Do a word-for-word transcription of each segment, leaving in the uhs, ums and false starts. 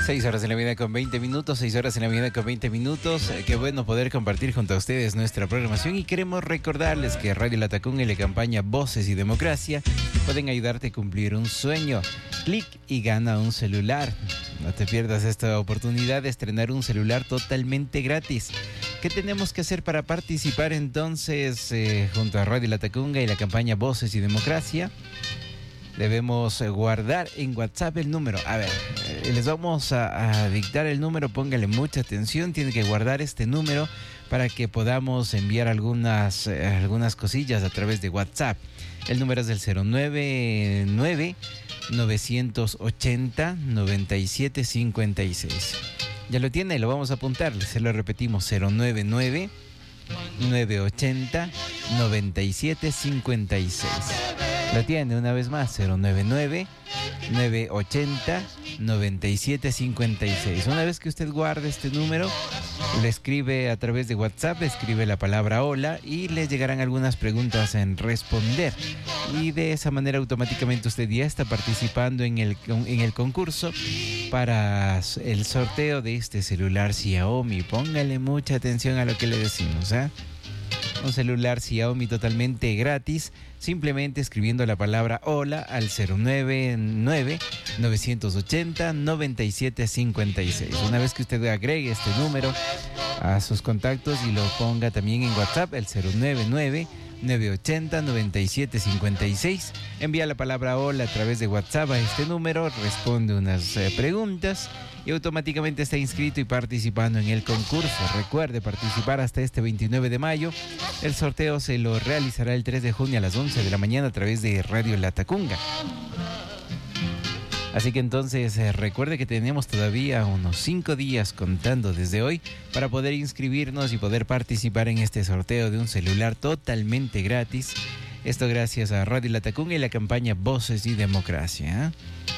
Seis horas en la mañana con veinte minutos, seis horas en la mañana con veinte minutos. Eh, qué bueno poder compartir junto a ustedes nuestra programación y queremos recordarles que Radio Latacunga y la campaña Voces y Democracia pueden ayudarte a cumplir un sueño. Clic y gana un celular. No te pierdas esta oportunidad de estrenar un celular totalmente gratis. ¿Qué tenemos que hacer para participar entonces eh, junto a Radio Latacunga y la campaña Voces y Democracia? Debemos guardar en WhatsApp el número. A ver, eh, les vamos a, a dictar el número, póngale mucha atención. Tiene que guardar este número para que podamos enviar algunas, eh, algunas cosillas a través de WhatsApp. El número es del cero nueve nueve, nueve ocho cero, nueve siete cinco seis. Ya lo tiene, lo vamos a apuntar. Se lo repetimos, cero nueve nueve, nueve ocho cero, nueve siete cinco seis. Lo tiene una vez más, cero nueve nueve, nueve ocho cero, nueve siete cinco seis. Una vez que usted guarde este número, le escribe a través de WhatsApp, escribe la palabra hola y le llegarán algunas preguntas en responder. Y de esa manera automáticamente usted ya está participando en el, en el concurso para el sorteo de este celular Xiaomi. Póngale mucha atención a lo que le decimos, ¿eh? Un celular Xiaomi totalmente gratis, simplemente escribiendo la palabra hola al cero nueve nueve, nueve ocho cero, nueve siete cinco seis. Una vez que usted agregue este número a sus contactos y lo ponga también en WhatsApp, el cero nueve nueve, nueve ocho cero, nueve siete cinco seis, envía la palabra hola a través de WhatsApp a este número, responde unas eh, preguntas y automáticamente está inscrito y participando en el concurso. Recuerde participar hasta este veintinueve de mayo. El sorteo se lo realizará el tres de junio a las once de la mañana a través de Radio Latacunga. Así que entonces eh, recuerde que tenemos todavía unos cinco días contando desde hoy para poder inscribirnos y poder participar en este sorteo de un celular totalmente gratis. Esto gracias a Radio Latacunga y la campaña Voces y Democracia, ¿eh?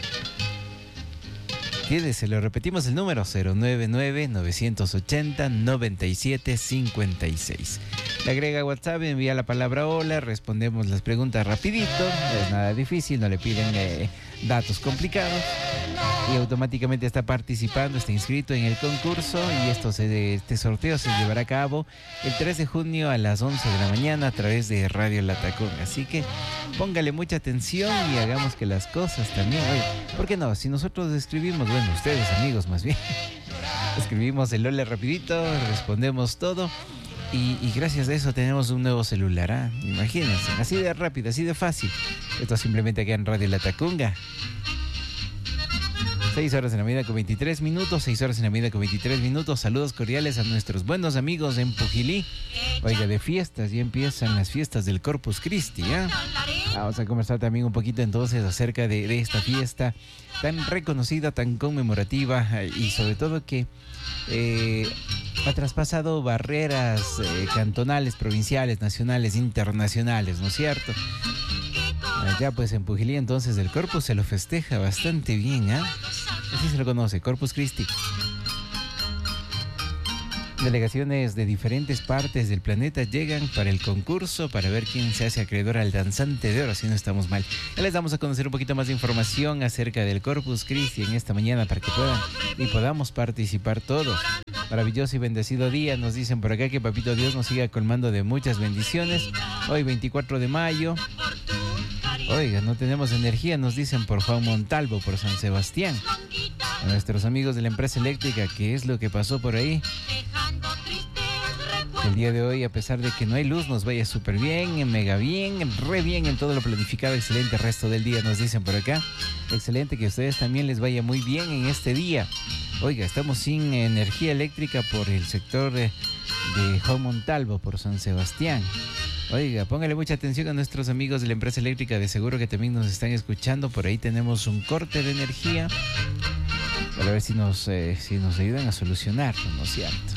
Se lo repetimos el número cero nueve nueve, nueve ocho cero, nueve siete cinco seis. Le agrega WhatsApp, envía la palabra hola, respondemos las preguntas rapidito, no es nada difícil, no le piden eh, datos complicados y automáticamente está participando, está inscrito en el concurso y esto se, este sorteo se llevará a cabo el tres de junio a las once de la mañana a través de Radio Latacunga. Así que póngale mucha atención y hagamos que las cosas también, oye, ¿por qué no? Si nosotros escribimos, bueno, ustedes amigos más bien, escribimos el hola rapidito, respondemos todo. Y, y gracias a eso tenemos un nuevo celular, ¿eh? Imagínense, así de rápido, así de fácil. Esto simplemente acá en Radio Latacunga. seis horas en la mañana con veintitrés minutos, seis horas en la mañana con veintitrés minutos. Saludos cordiales a nuestros buenos amigos en Pujilí. Oiga, de fiestas, ya empiezan las fiestas del Corpus Christi, ¿eh? Vamos a conversar también un poquito entonces acerca de, de esta fiesta tan reconocida, tan conmemorativa y sobre todo que eh, ha traspasado barreras eh, cantonales, provinciales, nacionales, internacionales, ¿no es cierto? Allá pues en Pujilí entonces el Corpus se lo festeja bastante bien, ¿eh? Así se lo conoce, Corpus Christi. Delegaciones de diferentes partes del planeta llegan para el concurso para ver quién se hace acreedor al danzante de oro, si no estamos mal. Ya les damos a conocer un poquito más de información acerca del Corpus Christi en esta mañana para que puedan y podamos participar todos. Maravilloso y bendecido día, nos dicen por acá que Papito Dios nos siga colmando de muchas bendiciones. Hoy veinticuatro de mayo. Oiga, no tenemos energía, nos dicen por Juan Montalvo, por San Sebastián. A nuestros amigos de la empresa eléctrica, ¿qué es lo que pasó por ahí? El día de hoy, a pesar de que no hay luz, nos vaya súper bien, mega bien, re bien en todo lo planificado. Excelente resto del día, nos dicen por acá. Excelente, que a ustedes también les vaya muy bien en este día. Oiga, estamos sin energía eléctrica por el sector de, de Juan Montalvo, por San Sebastián. Oiga, póngale mucha atención a nuestros amigos de la empresa eléctrica, de seguro que también nos están escuchando. Por ahí tenemos un corte de energía. Para ver si nos, eh, si nos ayudan a solucionarlo, ¿no es cierto?